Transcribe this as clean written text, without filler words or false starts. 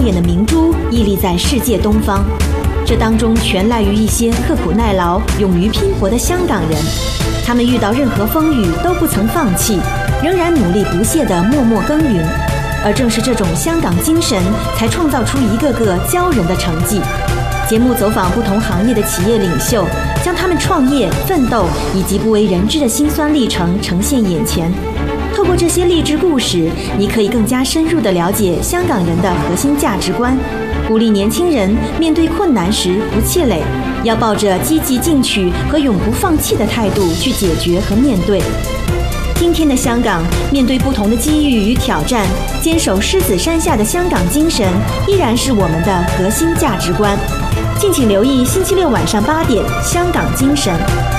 眼的明珠屹立在世界东方，这当中全赖于一些刻苦耐劳、勇于拼搏的香港人。他们遇到任何风雨都不曾放弃，仍然努力不懈地默默耕耘。而正是这种香港精神，才创造出一个个骄人的成绩。节目走访不同行业的企业领袖，将他们创业、奋斗以及不为人知的辛酸历程呈现眼前。透过这些励志故事，你可以更加深入地了解香港人的核心价值观，鼓励年轻人面对困难时不气馁，要抱着积极进取和永不放弃的态度去解决和面对。今天的香港，面对不同的机遇与挑战，坚守狮子山下的香港精神依然是我们的核心价值观。敬请留意星期六晚上8点《香港精神》。